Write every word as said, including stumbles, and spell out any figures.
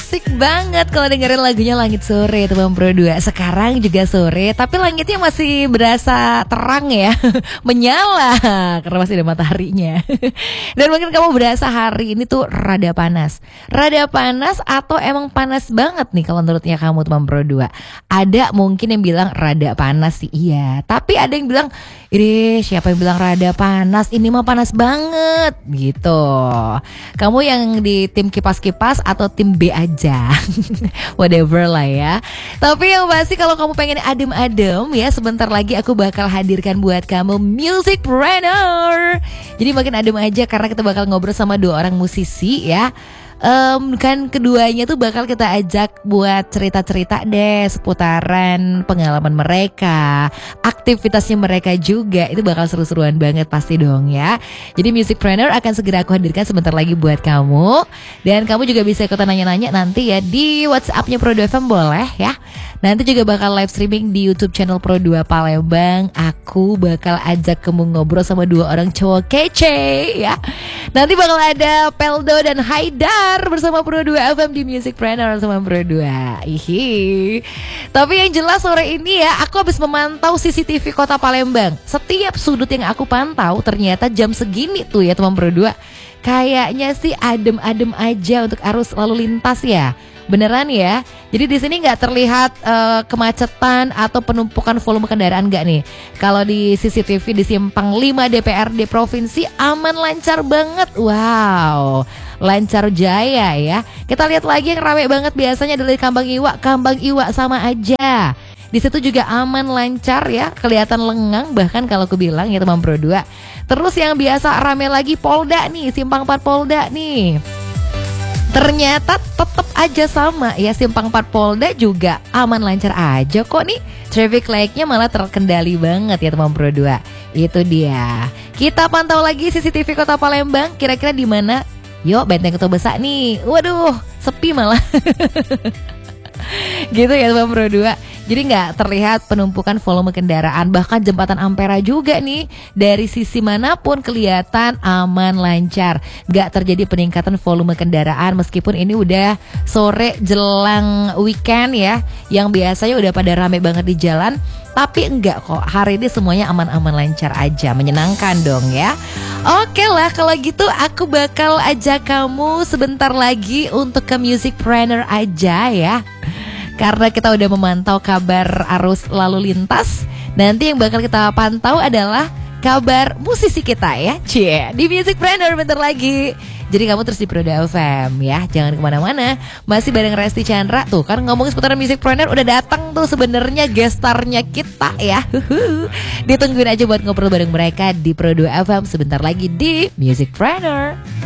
asik banget kalau dengerin lagunya Langit Sore teman Pro dua. Sekarang juga sore, tapi langitnya masih berasa terang ya, menyala karena masih ada mataharinya. Dan mungkin kamu berasa hari ini tuh rada panas, rada panas atau emang panas banget nih kalau menurutnya kamu teman Pro dua. Ada mungkin yang bilang rada panas sih, iya. Tapi ada yang bilang, ini siapa yang bilang rada panas? Ini mah panas banget gitu. Kamu yang di tim kipas-kipas atau tim B aja, whatever lah ya. Tapi yang pasti kalau kamu pengen adem-adem ya, sebentar lagi aku bakal hadirkan buat kamu Music Planner. Jadi makin adem aja karena kita bakal ngobrol sama dua orang musisi ya. Um, kan keduanya tuh bakal kita ajak buat cerita-cerita deh seputaran pengalaman mereka, aktivitasnya mereka juga. Itu bakal seru-seruan banget pasti dong ya. Jadi Music Planner akan segera aku hadirkan sebentar lagi buat kamu. Dan kamu juga bisa ikutan nanya-nanya nanti ya di WhatsAppnya Pro dua F M boleh ya. Nanti juga bakal live streaming di YouTube channel Pro dua Palembang. Aku bakal ajak kamu ngobrol sama dua orang cowok kece ya. Nanti bakal ada Peldo dan Haidar bersama Pro dua F M di Music Planner sama Pro dua. Ihi. Tapi yang jelas sore ini ya, aku habis memantau C C T V Kota Palembang. Setiap sudut yang aku pantau ternyata jam segini tuh ya teman Pro dua, kayaknya sih adem-adem aja untuk arus lalu lintas ya. Beneran ya. Jadi di sini nggak terlihat uh, kemacetan atau penumpukan volume kendaraan nggak nih. Kalau di C C T V di Simpang lima D P R D Provinsi aman, lancar banget. Wow, lancar jaya ya. Kita lihat lagi yang rame banget biasanya dari Kambang Iwa. Kambang Iwa sama aja. Di situ juga aman, lancar ya, kelihatan lengang bahkan kalau aku bilang ya teman Pro dua. Terus yang biasa rame lagi Polda nih, Simpang empat Polda nih. Ternyata tetap aja sama ya, Simpang empat Polda juga aman, lancar aja kok nih. Traffic light-nya malah terkendali banget ya teman Pro dua. Itu dia. Kita pantau lagi C C T V Kota Palembang, kira-kira di mana? Yuk, Benteng Kota Besar nih. Waduh, sepi malah. Gitu ya teman Pro dua. Jadi nggak terlihat penumpukan volume kendaraan. Bahkan jembatan Ampera juga nih, dari sisi manapun kelihatan aman, lancar. Nggak terjadi peningkatan volume kendaraan. Meskipun ini udah sore jelang weekend ya, yang biasanya udah pada rame banget di jalan. Tapi enggak kok, hari ini semuanya aman-aman, lancar aja. Menyenangkan dong ya. Oke lah kalau gitu, aku bakal ajak kamu sebentar lagi untuk ke Music Planner aja ya. Karena kita udah memantau kabar arus lalu lintas, nanti yang bakal kita pantau adalah kabar musisi kita ya. Cie, di Music Planner bentar lagi. Jadi kamu terus di Pro dua F M ya, jangan kemana-mana. Masih bareng Resti Chandra. Tuh kan ngomongin seputaran Music Planner udah datang tuh sebenarnya gestarnya kita ya. Ditungguin aja buat ngobrol bareng mereka di Pro dua F M sebentar lagi di Music Planner.